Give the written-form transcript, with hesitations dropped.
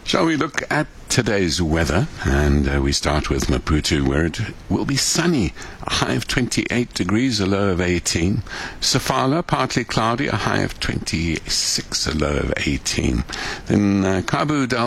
Shall we look at today's weather? And we start with Maputo, where it will be sunny, a high of 28 degrees, a low of 18. Sofala, partly cloudy, a high of 26, a low of 18. Then Cabo Delgado,